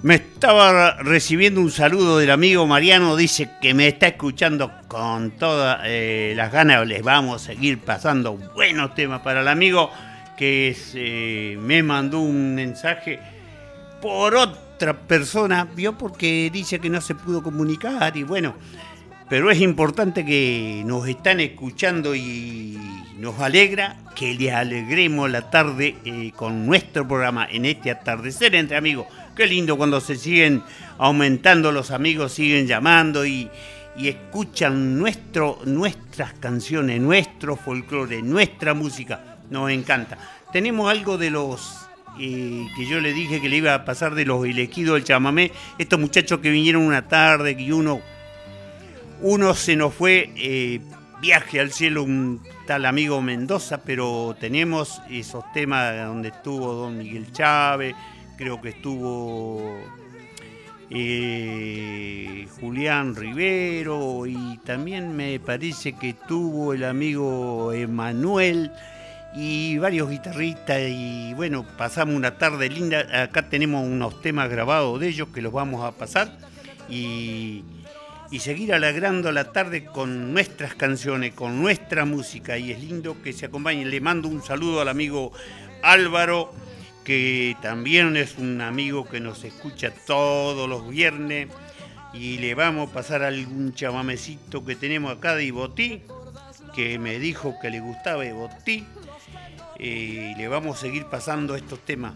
Me estaba recibiendo un saludo del amigo Mariano, dice que me está escuchando con todas las ganas. Les vamos a seguir pasando buenos temas para el amigo que me mandó un mensaje por otra persona, vio, porque dice que no se pudo comunicar y bueno, pero es importante que nos están escuchando y nos alegra que les alegremos la tarde con nuestro programa en este atardecer entre amigos. Qué lindo cuando se siguen aumentando los amigos, siguen llamando y escuchan nuestras canciones, nuestro folclore, nuestra música. Nos encanta. Tenemos algo de los que yo le dije que le iba a pasar de los elegidos del chamamé. Estos muchachos que vinieron una tarde, que uno se nos fue, viaje al cielo, un tal amigo Mendoza, pero tenemos esos temas donde estuvo don Miguel Chávez. Creo que estuvo Julián Rivero y también me parece que estuvo el amigo Emanuel y varios guitarristas y bueno, pasamos una tarde linda. Acá tenemos unos temas grabados de ellos que los vamos a pasar y seguir alegrando la tarde con nuestras canciones, con nuestra música y es lindo que se acompañen. Le mando un saludo al amigo Álvaro, que también es un amigo que nos escucha todos los viernes y le vamos a pasar algún chamamecito que tenemos acá de Ibotí, que me dijo que le gustaba Ibotí, y le vamos a seguir pasando estos temas.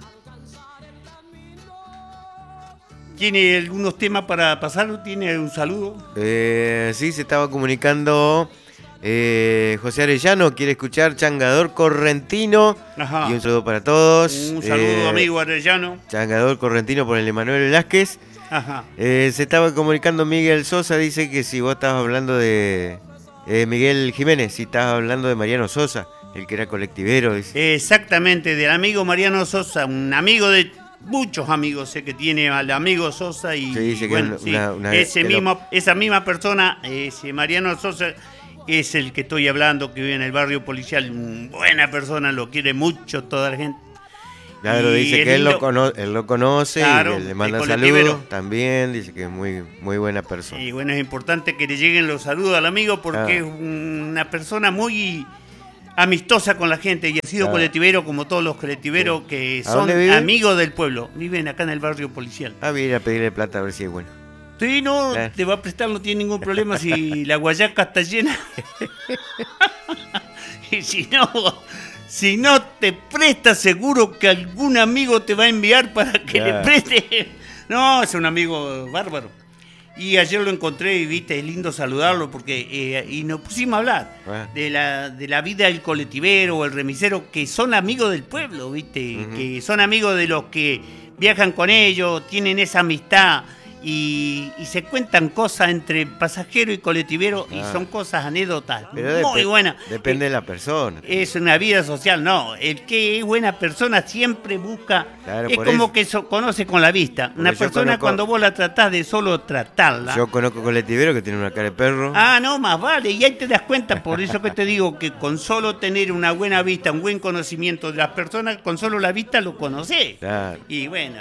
¿Tiene algunos temas para pasar? ¿Tiene un saludo? Sí, se estaba comunicando José Arellano, quiere escuchar Changador Correntino. Ajá. Y un saludo para todos. Un saludo, amigo Arellano. Changador Correntino por el Emanuel Velázquez. Ajá. Se estaba comunicando Miguel Sosa, dice que si vos estabas hablando de Miguel Jiménez, si estabas hablando de Mariano Sosa, el que era colectivero. Dice. Exactamente, del amigo Mariano Sosa, un amigo de muchos amigos, sé que tiene al amigo Sosa y sí, dice bueno, que esa misma persona, ese Mariano Sosa, es el que estoy hablando, que vive en el barrio policial, buena persona, lo quiere mucho toda la gente. Claro, dice que él lo conoce, claro, y le manda saludos también, dice que es muy, muy buena persona. Y bueno, es importante que le lleguen los saludos al amigo porque es una persona muy amistosa con la gente y ha sido colectivero como todos los colectiveros que son amigos del pueblo. Viven acá en el barrio policial. Viene a pedirle plata a ver si es bueno. Sí, no, te va a prestar, no tiene ningún problema si la guayaca está llena. Y si no te presta, seguro que algún amigo te va a enviar para que le preste. No, es un amigo bárbaro. Y ayer lo encontré y viste, es lindo saludarlo porque y nos pusimos a hablar de la vida del colectivero o el remisero, que son amigos del pueblo, viste, que son amigos de los que viajan con ellos, tienen esa amistad. Y se cuentan cosas entre pasajero y colectivero y son cosas anécdotas muy buenas. Depende de la persona. Es una vida social, no. El que es buena persona siempre busca, es como eso. Que conoce con la vista. Una persona cuando vos la tratás de solo tratarla. Yo conozco colectiveros que tienen una cara de perro. No, más vale, y ahí te das cuenta, por eso que te digo que con solo tener una buena vista, un buen conocimiento de las personas, con solo la vista lo conocés. Claro. Y bueno,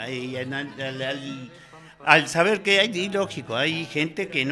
al saber que hay, lógico, hay gente que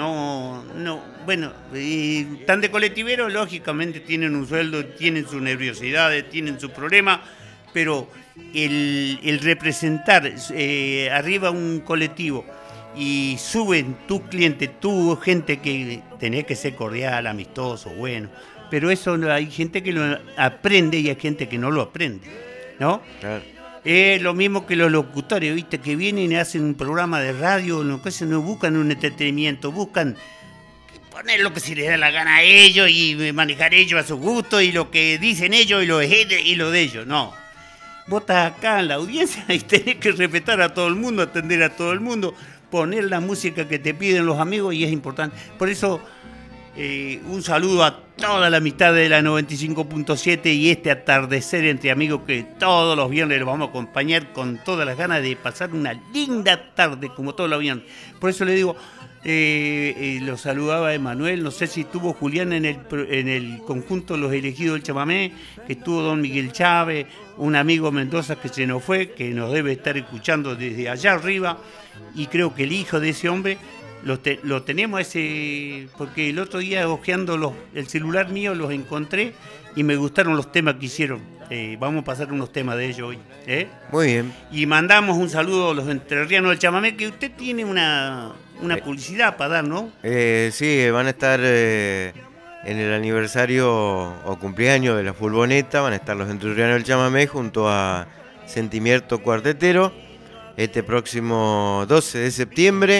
están de colectivero, lógicamente tienen un sueldo, tienen sus nerviosidades, tienen sus problemas, pero el representar arriba un colectivo y suben tus clientes, tu gente, que tenés que ser cordial, amistoso, bueno, pero eso hay gente que lo aprende y hay gente que no lo aprende, ¿no? Claro. Es lo mismo que los locutores, ¿viste? Que vienen y hacen un programa de radio, no buscan un entretenimiento, buscan poner lo que se les da la gana a ellos y manejar ellos a su gusto y lo que dicen ellos y lo de ellos. No. Vos estás acá en la audiencia y tenés que respetar a todo el mundo, atender a todo el mundo, poner la música que te piden los amigos y es importante. Por eso Un saludo a toda la amistad de la 95.7 y este atardecer entre amigos que todos los viernes los vamos a acompañar con todas las ganas de pasar una linda tarde como todos los viernes. Por eso le digo, lo saludaba Emanuel, no sé si estuvo Julián en el conjunto Los Elegidos del Chamamé, que estuvo don Miguel Chávez, un amigo Mendoza que se nos fue, que nos debe estar escuchando desde allá arriba, y creo que el hijo de ese hombre lo tenemos porque el otro día hojeando el celular mío los encontré y me gustaron los temas que hicieron. Vamos a pasar unos temas de ellos hoy. Muy bien. Y mandamos un saludo a los entrerrianos del Chamamé, que usted tiene una publicidad para dar, ¿no? Sí, van a estar en el aniversario o cumpleaños de la Fulboneta, van a estar los entrerrianos del Chamamé junto a Sentimiento Cuartetero este próximo 12 de septiembre.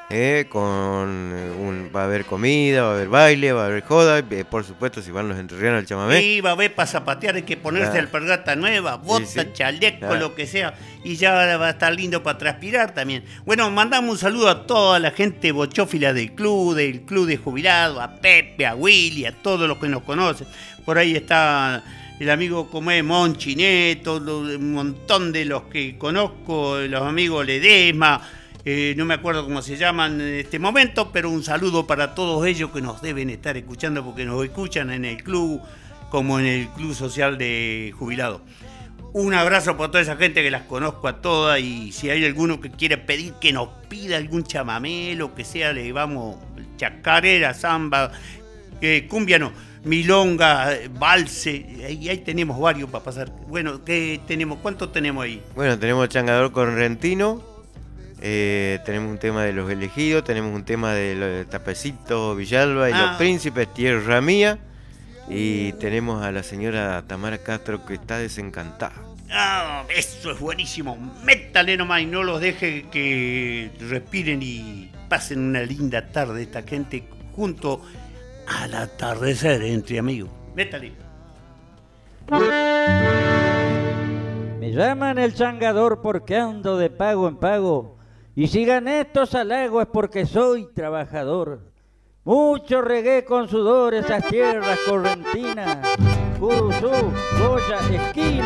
Va a haber comida, va a haber baile, va a haber joda, por supuesto si van los entrerrianos al Chamamé. Sí, va a haber para zapatear, hay que ponerse alpargata nueva, bota, chaleco, lo que sea, y ya va a estar lindo para transpirar también. Bueno, mandamos un saludo a toda la gente bochófila del club de jubilados, a Pepe, a Willy, a todos los que nos conocen. Por ahí está el amigo Comé Monchi Neto, un montón de los que conozco, los amigos Ledesma. No me acuerdo cómo se llaman en este momento, pero un saludo para todos ellos que nos deben estar escuchando porque nos escuchan en el club como en el Club Social de Jubilados. Un abrazo para toda esa gente que las conozco a todas y si hay alguno que quiere pedir que nos pida algún chamamé, lo que sea, le vamos, chacarera, samba, cumbia no, milonga, valse, ahí tenemos varios para pasar. Bueno, ¿cuántos tenemos ahí? Bueno, tenemos Changador Correntino. Tenemos un tema de Los Elegidos, tenemos un tema de Tapecito Villalba y Los Príncipes, Tierra Mía, y tenemos a la señora Tamara Castro que está desencantada. Eso es buenísimo, métale nomás y no los deje que respiren y pasen una linda tarde esta gente junto al atardecer entre amigos. Métale. Me llaman el changador porque ando de pago en pago. Y si gané estos halagos es porque soy trabajador. Mucho regué con sudor esas tierras correntinas. Curuzú, Goya, esquina.